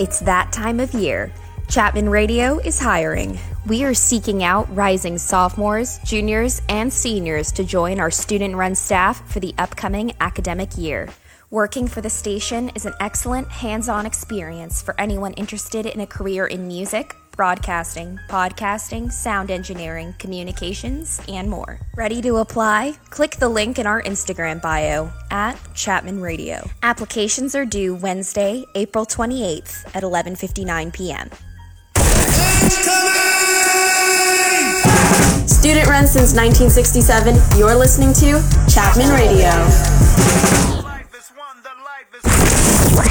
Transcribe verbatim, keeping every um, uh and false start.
It's that time of year. Chapman Radio is hiring. We are seeking out rising sophomores, juniors, and seniors to join our student-run staff for the upcoming academic year. Working for the station is an excellent hands-on experience for anyone interested in a career in music, broadcasting, podcasting, sound engineering, communications, and more. Ready to apply? Click the link in our Instagram bio at Chapman Radio. Applications are due Wednesday, April twenty-eighth at eleven fifty-nine p.m. Student run since nineteen sixty-seven, you're listening to Chapman Radio.